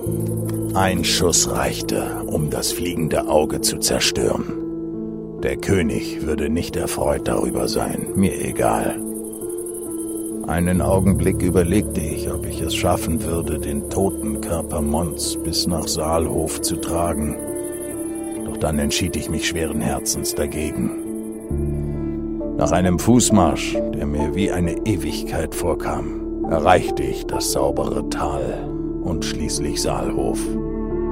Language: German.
Ein Schuss reichte, um das fliegende Auge zu zerstören. Der König würde nicht erfreut darüber sein, mir egal. Einen Augenblick überlegte ich, ob ich es schaffen würde, den toten Körper Mons bis nach Saalhof zu tragen. Doch dann entschied ich mich schweren Herzens dagegen. Nach einem Fußmarsch, der mir wie eine Ewigkeit vorkam, erreichte ich das saubere Tal und schließlich Saalhof.